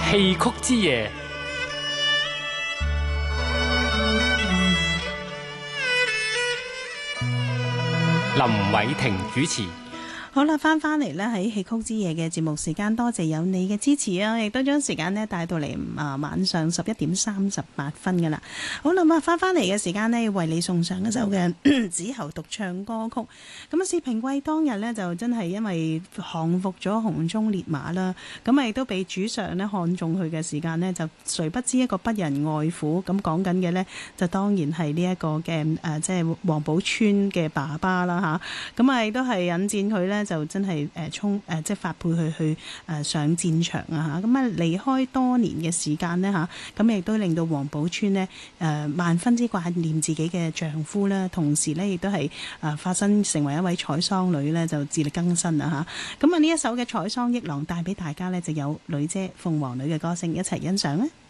戲曲之夜，林偉霆主持。 好啦，翻嚟呢喺戲曲之夜嘅節目時間，多謝有你嘅支持啊！亦都將時間呢帶到嚟晚上11:38㗎啦。好啦，翻嚟嘅時間呢，為你送上一首嘅子喉獨唱歌曲。咁啊，薛平貴當日呢，就真係因為降服咗洪忠烈馬啦，咁啊亦都被主上呢看中佢嘅時間呢，就誰不知一個不仁外父。咁講緊嘅呢，就當然係呢一個嘅即係王寶釧嘅爸爸啦嚇。咁啊亦都係引薦佢呢。就真係即係發配佢去上戰場啊嚇！咁啊離開多年嘅時間呢，嚇，咁亦都令到王寶釧呢萬分之掛念自己嘅丈夫啦，同時呢，亦都係化身成為一位採桑女呢，就自力更生啊嚇！咁啊呢一首嘅《採桑憶郎》帶俾大家呢，就有女姐鳳凰女嘅歌聲一齊欣賞咧。